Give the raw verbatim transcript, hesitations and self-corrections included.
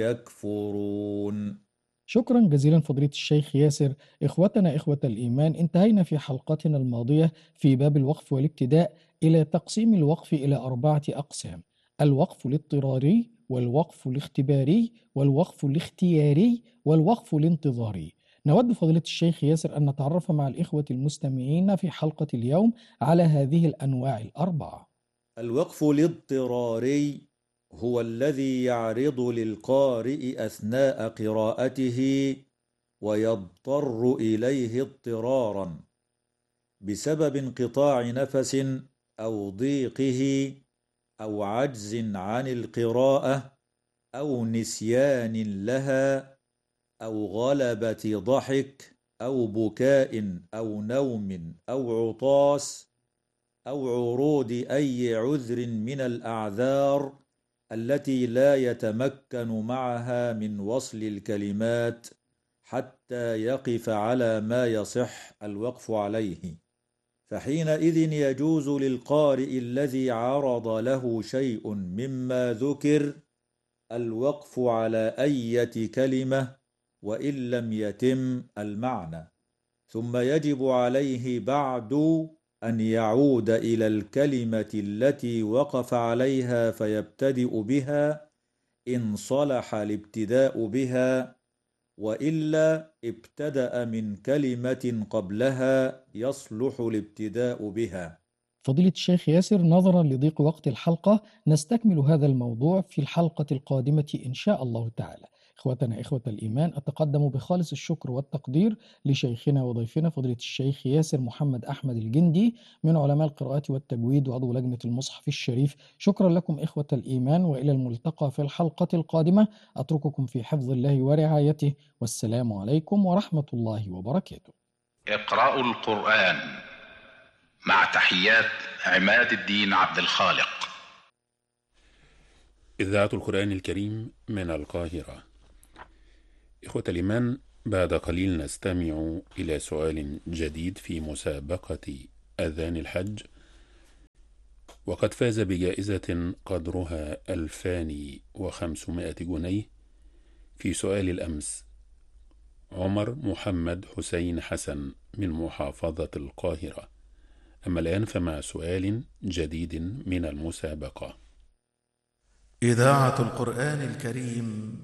يكفرون. شكرا جزيلا فضيلة الشيخ ياسر. إخوتنا إخوة الإيمان، انتهينا في حلقتنا الماضية في باب الوقف والابتداء إلى تقسيم الوقف إلى أربعة أقسام: الوقف الاضطراري، والوقف الاختباري، والوقف الاختياري، والوقف الانتظاري. نود فضيلة الشيخ ياسر أن نتعرف مع الإخوة المستمعين في حلقة اليوم على هذه الأنواع الأربعة. الوقف الاضطراري هو الذي يعرض للقارئ أثناء قراءته ويضطر إليه اضطرارا بسبب انقطاع نفس أو ضيقه أو عجز عن القراءة أو نسيان لها أو غلبة ضحك أو بكاء أو نوم أو عطاس أو عروض أي عذر من الأعذار التي لا يتمكن معها من وصل الكلمات حتى يقف على ما يصح الوقف عليه. فحينئذ يجوز للقارئ الذي عرض له شيء مما ذكر الوقف على أية كلمة وإن لم يتم المعنى، ثم يجب عليه بعد أن يعود إلى الكلمة التي وقف عليها فيبتدئ بها إن صلح الابتداء بها، وإلا ابتدأ من كلمة قبلها يصلح الابتداء بها. فضيلة الشيخ ياسر، نظرا لضيق وقت الحلقة نستكمل هذا الموضوع في الحلقة القادمة إن شاء الله تعالى. إخوتنا إخوة الإيمان، أتقدم بخالص الشكر والتقدير لشيخنا وضيفنا فضيلة الشيخ ياسر محمد أحمد الجندي من علماء القراءات والتجويد وعضو لجنة المصحف الشريف. شكرا لكم إخوة الإيمان، وإلى الملتقى في الحلقة القادمة. أترككم في حفظ الله ورعايته، والسلام عليكم ورحمة الله وبركاته. اقرأوا القرآن مع تحيات عماد الدين عبد الخالق. إذاعة القرآن الكريم من القاهرة. إخوة الإيمان، بعد قليل نستمع إلى سؤال جديد في مسابقة أذان الحج، وقد فاز بجائزة قدرها ألفان وخمسمائة جنيه في سؤال الأمس عمر محمد حسين حسن من محافظة القاهرة. أما الآن فمع سؤال جديد من المسابقة. إذاعة القرآن الكريم